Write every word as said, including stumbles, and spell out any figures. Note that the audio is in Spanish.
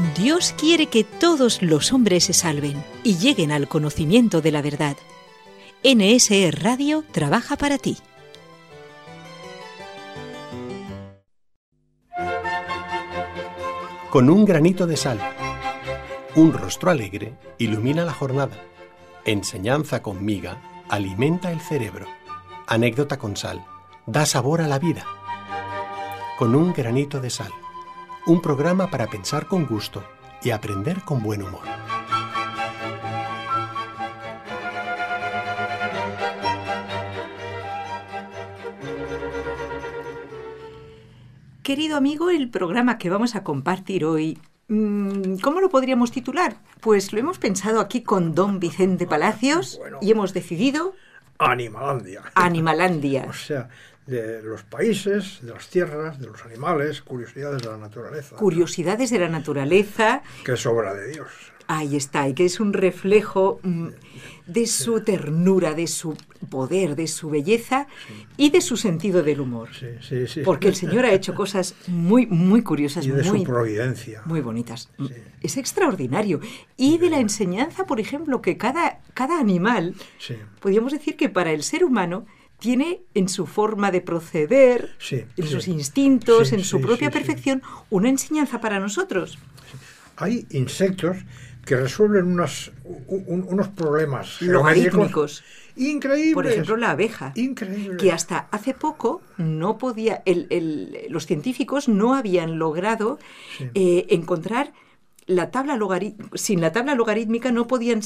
Dios quiere que todos los hombres se salven y lleguen al conocimiento de la verdad. N S E Radio trabaja para ti. Con un granito de sal, un rostro alegre ilumina la jornada. Enseñanza con miga alimenta el cerebro. Anécdota con sal da sabor a la vida. Con un granito de sal, un programa para pensar con gusto y aprender con buen humor. Querido amigo, el programa que vamos a compartir hoy, ¿cómo lo podríamos titular? Pues lo hemos pensado aquí con don Vicente Palacios bueno, y hemos decidido... Animalandia. Animalandia. O sea, de los países, de las tierras, de los animales, curiosidades de la naturaleza. Curiosidades de la naturaleza. Que es obra de Dios. Ahí está, y que es un reflejo mm, de su sí. ternura, de su poder, de su belleza sí. y de su sentido del humor. Sí, sí, sí. Porque el Señor ha hecho cosas muy, muy curiosas. Y de muy, su providencia. Muy bonitas. Sí. Es extraordinario. Y de la enseñanza, por ejemplo, que cada, cada animal, sí. podríamos decir que para el ser humano, tiene en su forma de proceder, sí, en sí. sus instintos, sí, en su sí, propia sí, perfección, sí. una enseñanza para nosotros. Sí. Hay insectos que resuelven unos, un, unos problemas logarítmicos increíbles. Por ejemplo, la abeja. Increíble. Que hasta hace poco no podía, el, el, los científicos no habían logrado sí. eh, encontrar la tabla logarítmica. Sin la tabla logarítmica no podían